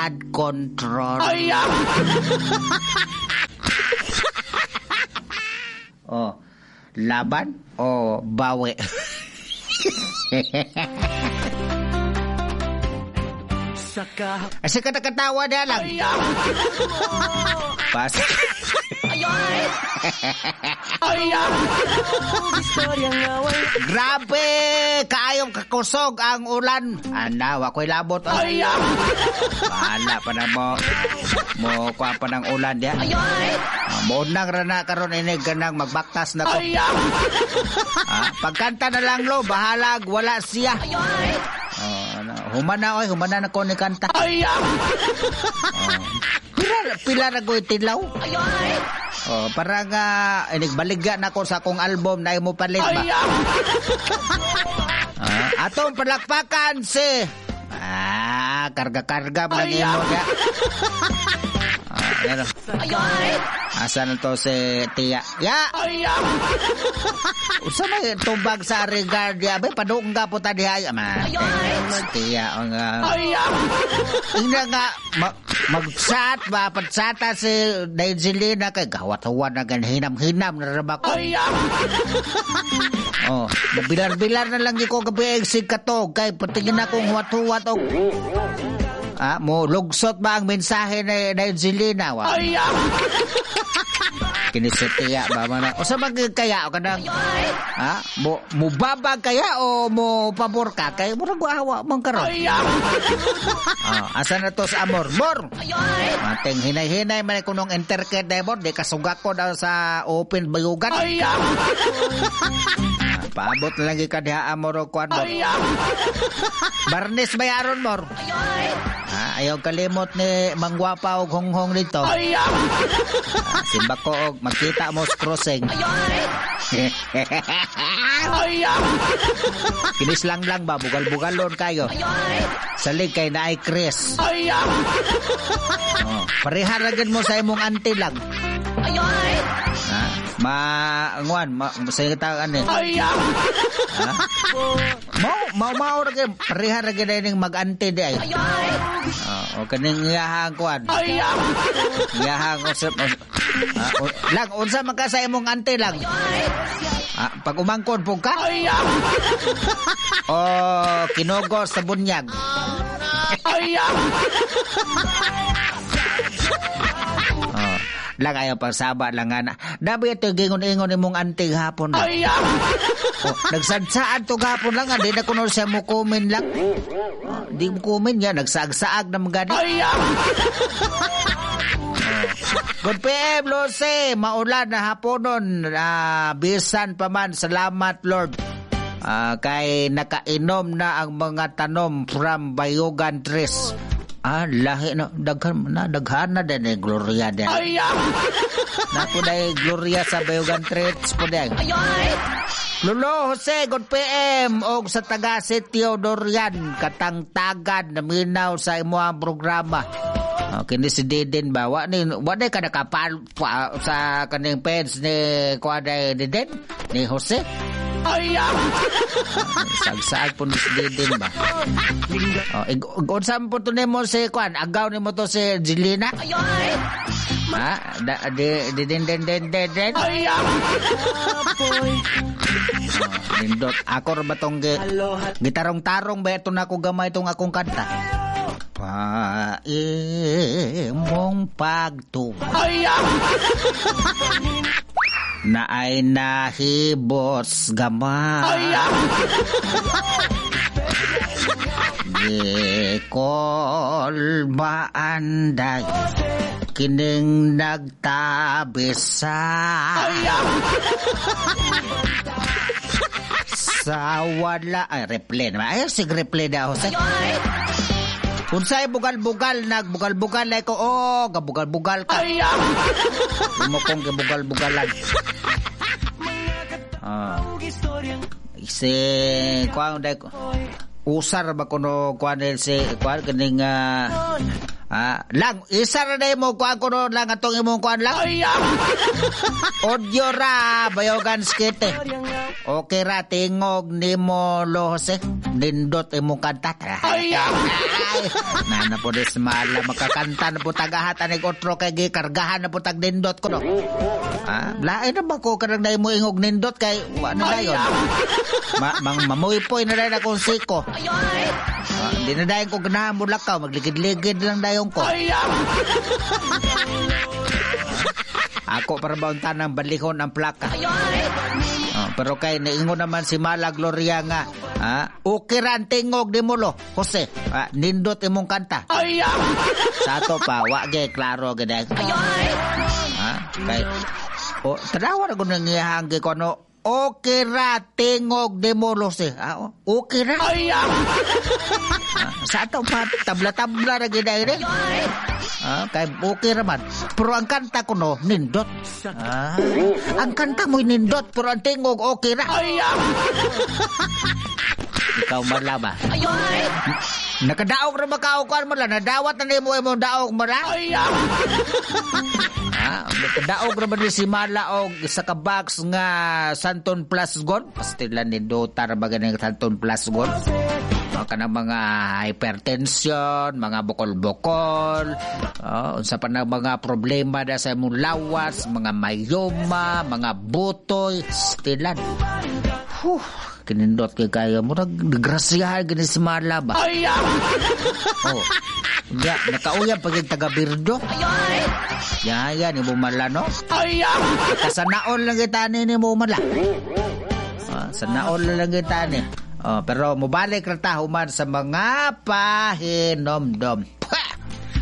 flood control. Oh, laban o bawi? Kasi ka nakatawa na lang. Pas. Grabe! Kaayong kakusog ang ulan. Anaw, ako'y labot. Bahala pa na mo. Mo kuha pa ng ulan diya. Maunang rana karon inig ganang magbaktas na ko. Pagkanta na lang lo, bahalag, wala siya. Humana na ko ni kanta. Pila na ko itilaw. Parang inigbaligan ako sa akong album na mo palit ba. Atong palakpakan si karga-karga mo lang imo niya. Asa na to si Tia? Ya! Usa na tumbag sa regard ya. Bay, padungga po ta diha. Si Tia. Ina nga, mag-chat ba? Patsata si Daizelina kay gawat-hawan na gan hinam-hinam na raba ko. Bilar-bilar na lang ko gabi eksig katog. Kay patingin akong huwat-huwat o mo lugsot ba ang mensahe ni Daizelina? Kinisitiya ba man? O sa magkaya o kanang mo babag kaya o mo pabor ka kay murag awa man karon. Asa na to sa amor mor mating hinay-hinay man kunong intercade debor di kasugak ko daw sa open bayugan. Paabot na lang ka diha amor o kwan mo. Barnes bayaron mor. Ayaw kalimot ni Manggwapa o Honghong dito. Simba ko og magkita mo sa crossing. Kinis lang ba? Bugal-bugalon kayo. Salig kay na ay Chris. Pariharagan mo sa imong auntie lang. Masayita ani. Mau ra pareha ra gid ning mag-ante di ay. O kaning iyahang kuan. Iyahang usap. Lang unsa man ka sa imong ante lang. Pag umangkon po ka? O kinogos sa bunyag. Lang ayaw pagsaba lang nga na. Dabi ito gingon-ingon imong anting hapon na. Nagsadsaan to hapon lang nga. Di na kuno siya mo kumin lang. Di mo kumin niya. Nagsaag-saag na magani. Good PM, Lucy. Maulan na haponon. Bisan pa man. Salamat, Lord. Kay nakainom na ang mga tanom from Bayugan Trees. Lahi na daghan na din Gloria din. Napo day Gloria sa Bayugan Treats po din. Lolo Jose, good PM og sa taga Sitio Dorian katangtagan na minaw sa imuang programa. Kini si Deden ba? Wa ka nakapal sa kaning page ni Kuaday Deden ni Jose. Sagsag po ni si Deden ba? Unsam po to nimo si Kuan? Agaw nimo to si Jelina? Deden. Nindot. Ako ra ba tong gitarong-tarong ba ito na ako gamay itong akong kanta? Paimong pagtuwa na ay nahibos gamay. Gikol maanday kining nagtabisa sa wala replay naman. Ay, sig replay daw sa unsay bugal-bugal nagbugal-bugal ay ko gabugal-bugal ka. Mo kong gabugal-bugalan. Si kuan dai ko usar ba kuno kuan si kuan kining Lang, isa na na mo kuhan ko no lang atong imong kuhan lang. Audio ra, bayogan skite. Okay ra, tingog ni mo lo Jose. Nindot imong kanta. Na po des mala, makakanta na po tagahatan ng otro kay gikargahan na po tag nindot ko no. Lain na ba ko karang na mo ingog nindot kay ano na yun? Mamuipoy na rin akong siko. Hindi na dayon ko ganahan mo lakaw, magligid-ligid lang dayon ko. Ako para bauntan ng balihon ang plaka. Pero kay naingon naman si Mala Gloria nga, ukiran tingog di mulo, Jose, nindot imong kanta. Sa ato pa, wage, klaro, ganda. Kay, tanawa na ko nangyahanggi ko, no, ukira tingog di mulo, Jose. Ukira? Sa ato pa, tabla-tabla na ganda yun. Kay okay raman. Pero ang kanta ko no, nindot. Ang kanta mo nindot, pero ang tingog okay ra. Ikaw malaba. Nakadaog ra makaukuan mo lang. Nadawat na nimo imong daog mo ra. Nakadaog ra man si Mala og sa kabox nga Santon Plus Gold. Pastila ni Dotar baga ng Santon Plus Gold. Kanang mga hypertension, mga bukol-bukol, unsa pa na mga problema da sa imong lawas, mga myoma, mga butoy, stilan. Kinindot kay kayo mo naggrasyahan gani si Mala ba? Nakauyab pag yung taga-birdo. Yan, ni mo Mala, no? Kasanaon lang kita ni mo Mala. Sanaon lang kita ni. Pero mubalik rata human sa mga pahinomdom.